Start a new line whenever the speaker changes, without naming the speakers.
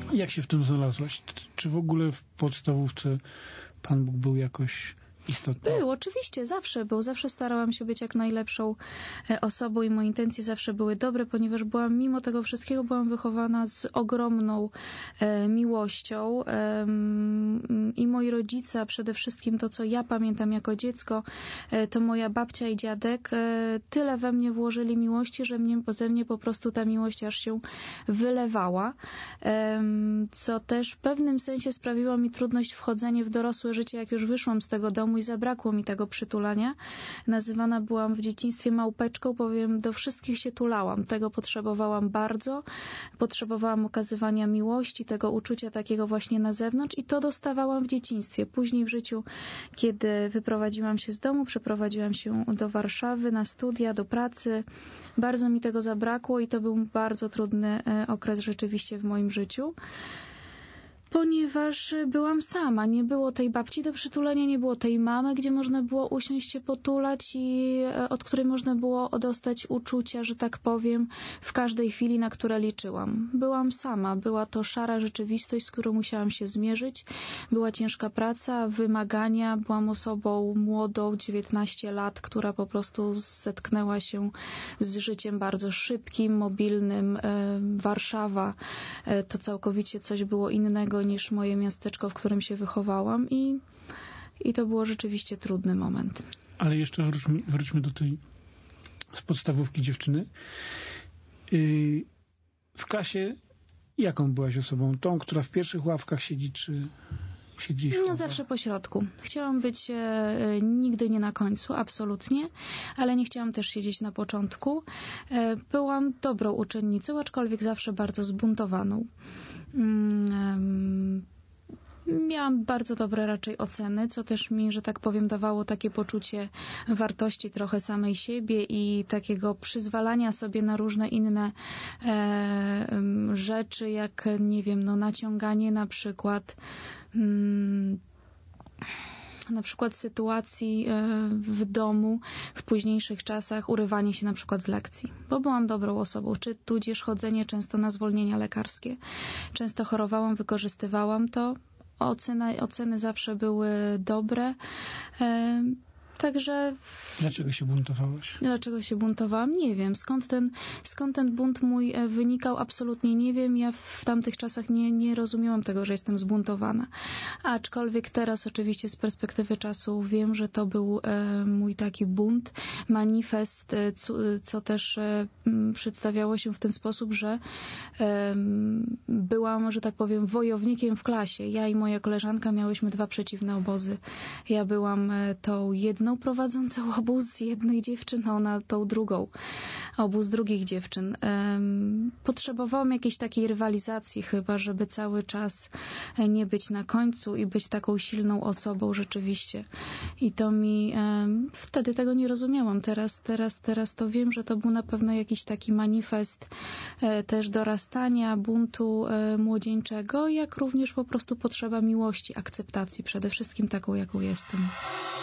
Jak się w tym znalazłaś? Czy w ogóle w podstawówce Pan Bóg był jakoś istotny?
Był, oczywiście, zawsze był. Zawsze starałam się być jak najlepszą osobą i moje intencje zawsze były dobre, ponieważ mimo tego wszystkiego byłam wychowana z ogromną miłością i moi rodzice, a przede wszystkim to, co ja pamiętam jako dziecko, to moja babcia i dziadek tyle we mnie włożyli miłości, że ze mnie po prostu ta miłość aż się wylewała, co też w pewnym sensie sprawiło mi trudność wchodzenie w dorosłe życie, jak już wyszłam z tego domu i zabrakło mi tego przytulania. Nazywana byłam w dzieciństwie małpeczką, bowiem do wszystkich się tulałam. Tego potrzebowałam bardzo. Potrzebowałam okazywania miłości, tego uczucia takiego właśnie na zewnątrz i to dostawałam w dzieciństwie. Później w życiu, kiedy wyprowadziłam się z domu, przeprowadziłam się do Warszawy na studia, do pracy. Bardzo mi tego zabrakło i to był bardzo trudny okres rzeczywiście w moim życiu. Ponieważ byłam sama, nie było tej babci do przytulenia, nie było tej mamy, gdzie można było usiąść się potulać i od której można było dostać uczucia, że tak powiem, w każdej chwili, na które liczyłam. Byłam sama, była to szara rzeczywistość, z którą musiałam się zmierzyć. Była ciężka praca, wymagania, byłam osobą młodą, 19 lat, która po prostu zetknęła się z życiem bardzo szybkim, mobilnym. Warszawa to całkowicie coś było innego niż moje miasteczko, w którym się wychowałam i to było rzeczywiście trudny moment.
Ale jeszcze wróćmy do tej z podstawówki dziewczyny. W klasie jaką byłaś osobą? Tą, która w pierwszych ławkach siedzi, czy gdzieś?
No zawsze po środku. Chciałam być nigdy nie na końcu, absolutnie, ale nie chciałam też siedzieć na początku. Byłam dobrą uczennicą, aczkolwiek zawsze bardzo zbuntowaną. Miałam bardzo dobre raczej oceny, co też mi, że tak powiem, dawało takie poczucie wartości trochę samej siebie i takiego przyzwalania sobie na różne inne rzeczy, jak, nie wiem, naciąganie na przykład sytuacji w domu w późniejszych czasach, urywanie się na przykład z lekcji, bo byłam dobrą osobą, czy tudzież chodzenie często na zwolnienia lekarskie. Często chorowałam, wykorzystywałam to. Oceny zawsze były dobre. Także...
Dlaczego się buntowałaś?
Dlaczego się buntowałam? Nie wiem. Skąd ten bunt mój wynikał? Absolutnie nie wiem. Ja w tamtych czasach nie rozumiałam tego, że jestem zbuntowana. Aczkolwiek teraz oczywiście z perspektywy czasu wiem, że to był mój taki bunt, manifest, co też przedstawiało się w ten sposób, że byłam, że tak powiem, wojownikiem w klasie. Ja i moja koleżanka miałyśmy 2 przeciwne obozy. Ja byłam tą jedną prowadzącą obóz jednych dziewczyn, a ona tą drugą. Obóz drugich dziewczyn. Potrzebowałam jakiejś takiej rywalizacji chyba, żeby cały czas nie być na końcu i być taką silną osobą rzeczywiście. I to mi... Wtedy tego nie rozumiałam. Teraz to wiem, że to był na pewno jakiś taki manifest też dorastania, buntu młodzieńczego, jak również po prostu potrzeba miłości, akceptacji, przede wszystkim taką, jaką jestem.